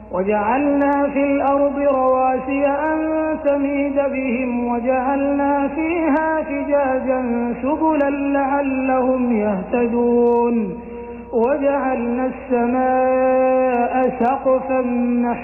وجعلنا في الأرض رواسي أن تميد بهم وجعلنا فيها فجاجا سبلا لعلهم يهتدون وجعلنا السماء سقفا